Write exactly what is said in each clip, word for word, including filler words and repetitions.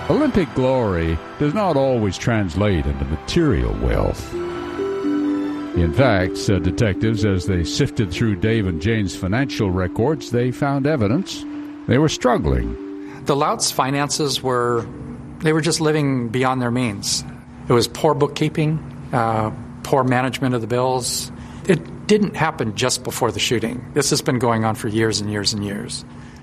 Olympic glory does not always translate into material wealth. In fact, said detectives, as they sifted through Dave and Jane's financial records, they found evidence they were struggling. The Louts' finances were, they were just living beyond their means. It was poor bookkeeping, uh, poor management of the bills. It didn't happen just before the shooting. This has been going on for years and years and years.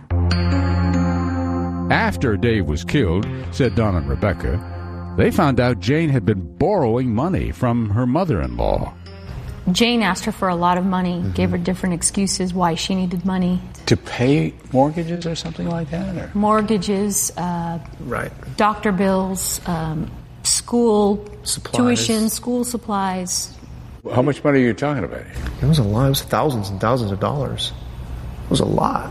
After Dave was killed, said Don and Rebecca, they found out Jane had been borrowing money from her mother-in-law. Jane asked her for a lot of money, mm-hmm. gave her different excuses why she needed money. To pay mortgages or something like that? Or? Mortgages, uh, right. doctor bills, um, school supplies. Tuition, school supplies. How much money are you talking about? It was a lot. It was thousands and thousands of dollars. It was a lot.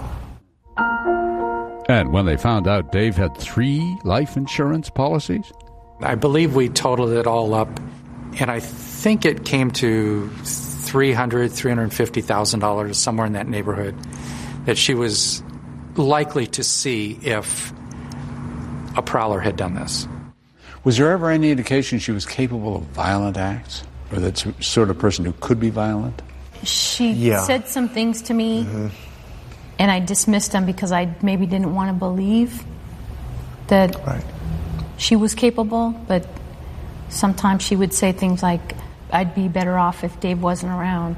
And when they found out Dave had three life insurance policies? I believe we totaled it all up, and I think it came to three hundred thousand dollars, three hundred fifty thousand dollars, somewhere in that neighborhood, that she was likely to see if a prowler had done this. Was there ever any indication she was capable of violent acts? Or that sort of person who could be violent? She yeah. said some things to me, mm-hmm. and I dismissed them because I maybe didn't want to believe that right. she was capable, but sometimes she would say things like, I'd be better off if Dave wasn't around.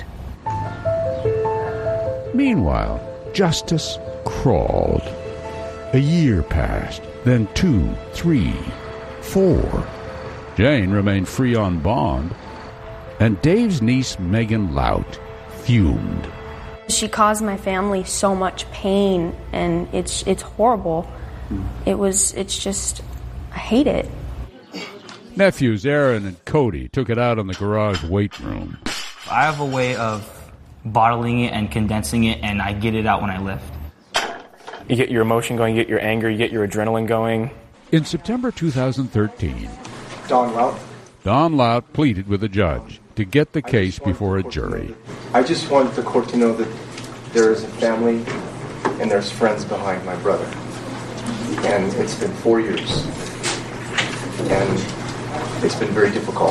Meanwhile, justice crawled. A year passed, then two, three, four. Jane remained free on bond, and Dave's niece, Megan Lout, fumed. She caused my family so much pain, and it's it's horrible. It was, it's just, I hate it. Nephews Aaron and Cody took it out in the garage weight room. I have a way of bottling it and condensing it, and I get it out when I lift. You get your emotion going, you get your anger, you get your adrenaline going. In September two thousand thirteen, Don Lout. Don Lout pleaded with the judge to get the case before a jury. I just want the court to know that there is a family and there's friends behind my brother. And it's been four years. And it's been very difficult.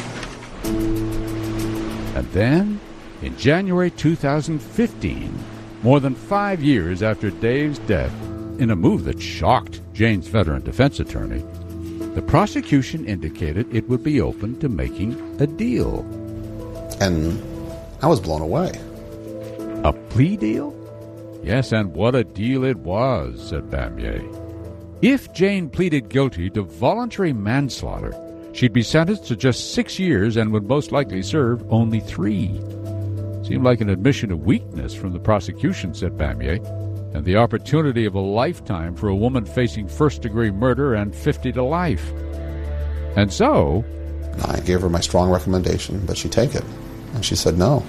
And then, in January two thousand fifteen, more than five years after Dave's death, in a move that shocked Jane's veteran defense attorney, the prosecution indicated it would be open to making a deal. And I was blown away. A plea deal? Yes, and what a deal it was, said Bamier. If Jane pleaded guilty to voluntary manslaughter, she'd be sentenced to just six years and would most likely serve only three. Seemed like an admission of weakness from the prosecution, said Bamier, and the opportunity of a lifetime for a woman facing first-degree murder and fifty to life. And so... I gave her my strong recommendation that she take it, and she said no.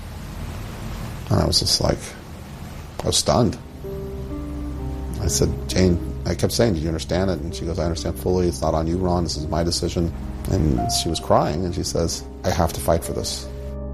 And I was just like, I was stunned. I said, Jane, I kept saying, do you understand it? And she goes, I understand fully. It's not on you, Ron. This is my decision. And she was crying, and she says, I have to fight for this.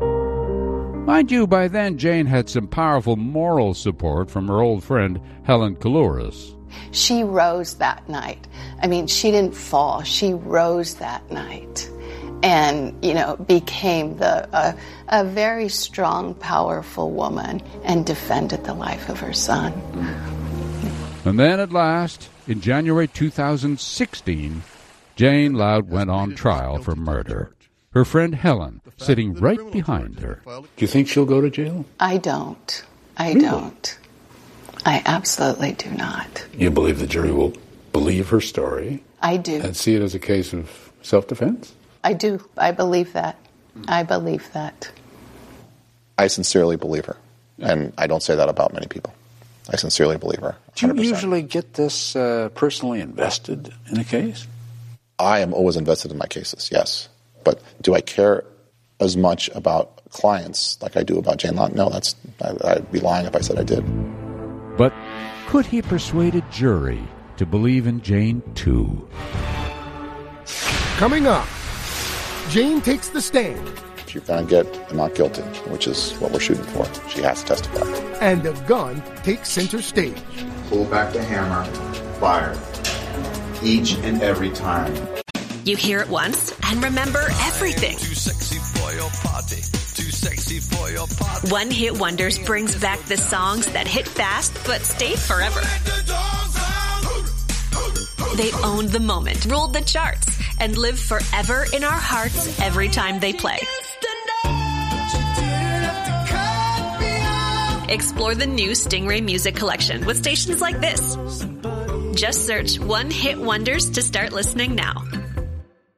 Mind you, by then Jane had some powerful moral support from her old friend Helen Kalouris. She rose that night. I mean, she didn't fall. She rose that night and, you know, became the uh, a very strong, powerful woman and defended the life of her son. And then at last, in January two thousand sixteen, Jane Lout went on trial for murder. Her friend Helen sitting right behind her. Do you think she'll go to jail? I don't. I really? don't. I absolutely do not. You believe the jury will believe her story? I do. And see it as a case of self-defense? I do. I believe that. I believe that. I sincerely believe her. And I don't say that about many people. I sincerely believe her. one hundred percent. Do you usually get this uh, personally invested in a case? I am always invested in my cases, yes. But do I care as much about clients like I do about Jane Lout? No, that's I, I'd be lying if I said I did. But could he persuade a jury to believe in Jane too? Coming up, Jane takes the stand. She found get and not guilty, which is what we're shooting for. She has to testify. And the gun takes center stage. Pull back the hammer. Fire. each and every time. You hear it once and remember everything. Too sexy for your party. Too sexy for your party. One Hit Wonders brings back the songs that hit fast but stayed forever. They owned the moment, ruled the charts, and live forever in our hearts every time they play. Explore the new Stingray Music Collection with stations like this. Just search One Hit Wonders to start listening now.